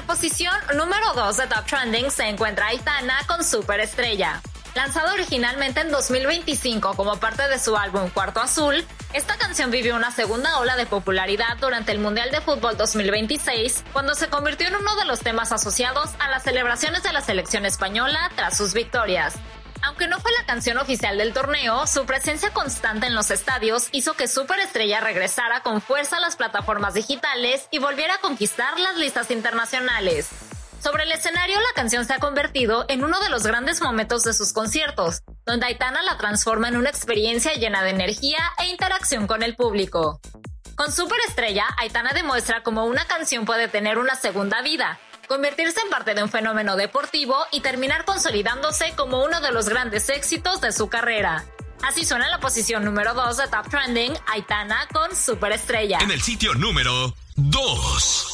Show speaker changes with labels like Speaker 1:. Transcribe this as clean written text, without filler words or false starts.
Speaker 1: posición número 2 de Top Trending se encuentra Aitana con Superestrella. Lanzado originalmente en 2025 como parte de su álbum Cuarto Azul, esta canción vivió una segunda ola de popularidad durante el Mundial de Fútbol 2026, cuando se convirtió en uno de los temas asociados a las celebraciones de la selección española tras sus victorias. Aunque no fue la canción oficial del torneo, su presencia constante en los estadios hizo que Superestrella regresara con fuerza a las plataformas digitales y volviera a conquistar las listas internacionales. Sobre el escenario, la canción se ha convertido en uno de los grandes momentos de sus conciertos, donde Aitana la transforma en una experiencia llena de energía e interacción con el público. Con Superestrella, Aitana demuestra cómo una canción puede tener una segunda vida, convertirse en parte de un fenómeno deportivo y terminar consolidándose como uno de los grandes éxitos de su carrera. Así suena en la posición número 2 de Top Trending, Aitana con Superestrella.
Speaker 2: En el sitio número 2.